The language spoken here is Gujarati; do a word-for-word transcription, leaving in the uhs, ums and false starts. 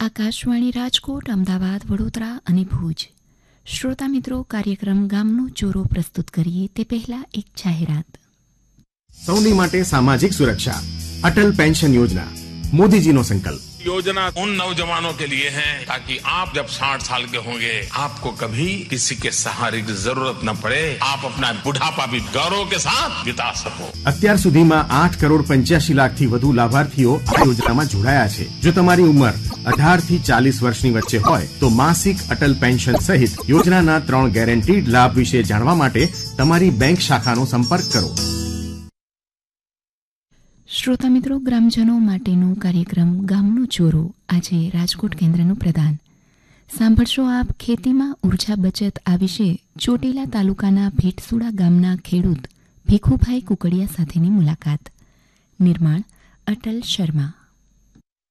આકાશવાણી રાજકોટ, અમદાવાદ, વડોદરા અને ભુજ. શ્રોતા મિત્રો, કાર્યક્રમ ગામનો ચોરો પ્રસ્તુત કરીએ તે પહેલા એક જાહેરાત. સૌની માટે સામાજિક સુરક્ષા, અટલ પેન્શન યોજના, મોદીજીનો સંકલ્પ. योजना उन नौजवानों के लिए है ताकि आप जब साठ साल के होंगे आपको कभी किसी के सहारे की जरूरत न पड़े, आप अपना बुढ़ापा भी गौरव के साथ बिता सको. અત્યાર સુધીમાં આઠ કરોડ પંચ્યાસી લાખથી વધુ લાભાર્થીઓ આ યોજનામાં જોડાયા છે. જો તમારી ઉંમર અઢાર થી ચાલીસ વર્ષની વચ્ચે હોય તો માસિક અટલ પેન્શન સહિત યોજનાના ત્રણ ગેરંટીડ લાભ વિશે જાણવા માટે તમારી બેંક શાખાનો સંપર્ક કરો. શ્રોતા મિત્રો, ગ્રામજનો માટેનો કાર્યક્રમ ગામનો ચોરો આજે રાજકોટ કેન્દ્રનું પ્રદાન. સાંભળશો આપ ખેતીમાં ઉર્જા બચત આ વિશે ચોટીલા તાલુકાના ભેટસુડા ગામના ખેડૂત ભીખુભાઈ કુકડિયા સાથેની મુલાકાત. નિર્માણ અટલ શર્મા.